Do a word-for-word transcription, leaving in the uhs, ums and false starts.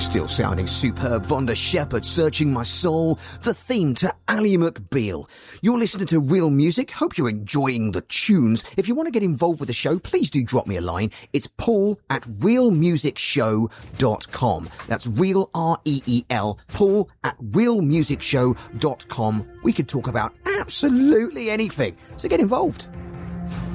Still sounding superb, Vonda Shepard, Searching My Soul, the theme to Ally McBeal. You're listening to Real Music. Hope you're enjoying the tunes. If you want to get involved with the show, please do drop me a line. It's paul at real music show dot com. That's real, R E E L, paul at real music show dot com. We could talk about absolutely anything, so get involved.